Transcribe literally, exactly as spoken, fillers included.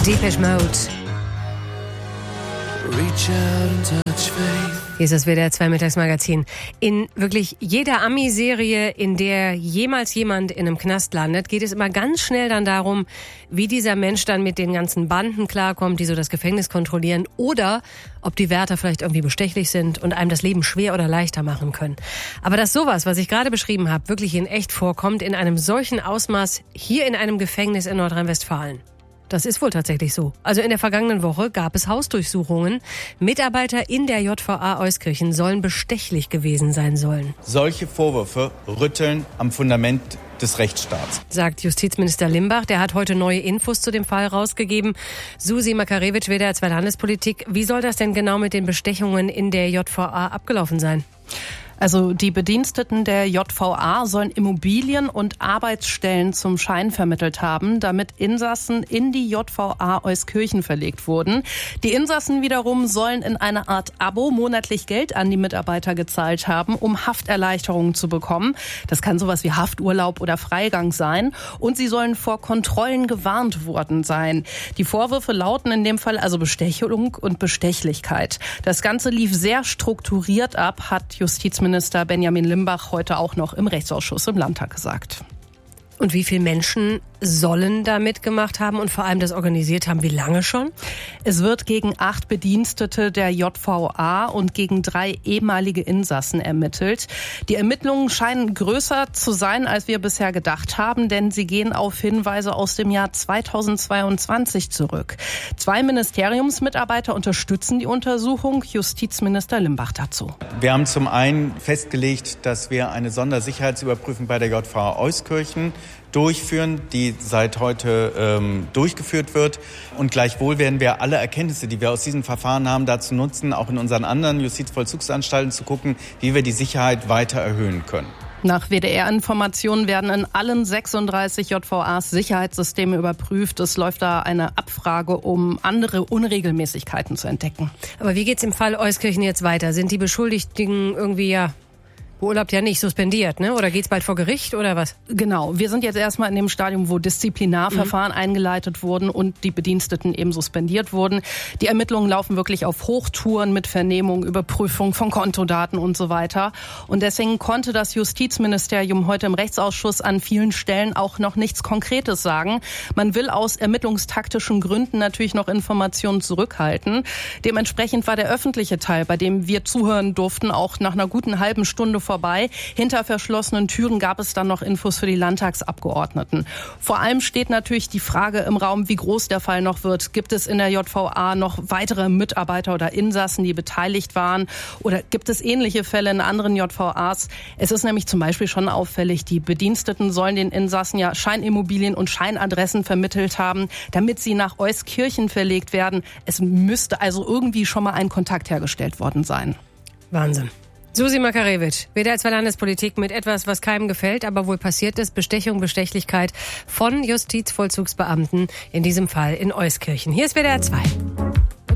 Depeche Mode. Reach out and touch faith. Hier ist das W D R zwei Mittagsmagazin. In wirklich jeder Ami-Serie, in der jemals jemand in einem Knast landet, geht es immer ganz schnell dann darum, wie dieser Mensch dann mit den ganzen Banden klarkommt, die so das Gefängnis kontrollieren, oder ob die Wärter vielleicht irgendwie bestechlich sind und einem das Leben schwer oder leichter machen können. Aber dass sowas, was ich gerade beschrieben habe, wirklich in echt vorkommt, in einem solchen Ausmaß hier in einem Gefängnis in Nordrhein-Westfalen. Das ist wohl tatsächlich so. Also in der vergangenen Woche gab es Hausdurchsuchungen. Mitarbeiter in der J V A Euskirchen sollen bestechlich gewesen sein sollen. Solche Vorwürfe rütteln am Fundament des Rechtsstaats, sagt Justizminister Limbach. Der hat heute neue Infos zu dem Fall rausgegeben. Susi Makarewitsch, W D R zwei Landespolitik. Wie soll das denn genau mit den Bestechungen in der J V A abgelaufen sein? Also die Bediensteten der J V A sollen Immobilien und Arbeitsstellen zum Schein vermittelt haben, damit Insassen in die J V A Euskirchen verlegt wurden. Die Insassen wiederum sollen in einer Art Abo monatlich Geld an die Mitarbeiter gezahlt haben, um Hafterleichterungen zu bekommen. Das kann sowas wie Hafturlaub oder Freigang sein. Und sie sollen vor Kontrollen gewarnt worden sein. Die Vorwürfe lauten in dem Fall also Bestechung und Bestechlichkeit. Das Ganze lief sehr strukturiert ab, hat Justizminister Minister Benjamin Limbach heute auch noch im Rechtsausschuss im Landtag gesagt. Und wie viele Menschen sollen da mitgemacht haben und vor allem das organisiert haben? Wie lange schon? Es wird gegen acht Bedienstete der J V A und gegen drei ehemalige Insassen ermittelt. Die Ermittlungen scheinen größer zu sein, als wir bisher gedacht haben, denn sie gehen auf Hinweise aus dem Jahr zweitausendzweiundzwanzig zurück. Zwei Ministeriumsmitarbeiter unterstützen die Untersuchung. Justizminister Limbach dazu. Wir haben zum einen festgelegt, dass wir eine Sondersicherheitsüberprüfung bei der J V A Euskirchen durchführen, die seit heute ähm, durchgeführt wird. Und gleichwohl werden wir alle Erkenntnisse, die wir aus diesem Verfahren haben, dazu nutzen, auch in unseren anderen Justizvollzugsanstalten zu gucken, wie wir die Sicherheit weiter erhöhen können. Nach W D R-Informationen werden in allen sechsunddreißig J V As Sicherheitssysteme überprüft. Es läuft da eine Abfrage, um andere Unregelmäßigkeiten zu entdecken. Aber wie geht's im Fall Euskirchen jetzt weiter? Sind die Beschuldigten irgendwie ja beurlaubt ja nicht, suspendiert, ne? Oder geht's bald vor Gericht oder was? Genau, wir sind jetzt erstmal in dem Stadium, wo Disziplinarverfahren mhm. eingeleitet wurden und die Bediensteten eben suspendiert wurden. Die Ermittlungen laufen wirklich auf Hochtouren mit Vernehmung, Überprüfung von Kontodaten und so weiter. Und deswegen konnte das Justizministerium heute im Rechtsausschuss an vielen Stellen auch noch nichts Konkretes sagen. Man will aus ermittlungstaktischen Gründen natürlich noch Informationen zurückhalten. Dementsprechend war der öffentliche Teil, bei dem wir zuhören durften, auch nach einer guten halben Stunde vorbei. Hinter verschlossenen Türen gab es dann noch Infos für die Landtagsabgeordneten. Vor allem steht natürlich die Frage im Raum, wie groß der Fall noch wird. Gibt es in der J V A noch weitere Mitarbeiter oder Insassen, die beteiligt waren? Oder gibt es ähnliche Fälle in anderen J V As? Es ist nämlich zum Beispiel schon auffällig, die Bediensteten sollen den Insassen ja Scheinimmobilien und Scheinadressen vermittelt haben, damit sie nach Euskirchen verlegt werden. Es müsste also irgendwie schon mal ein Kontakt hergestellt worden sein. Wahnsinn. Susi Makarewitsch, W D R zwei Landespolitik mit etwas, was keinem gefällt, aber wohl passiert ist, Bestechung, Bestechlichkeit von Justizvollzugsbeamten, in diesem Fall in Euskirchen. Hier ist W D R zwei.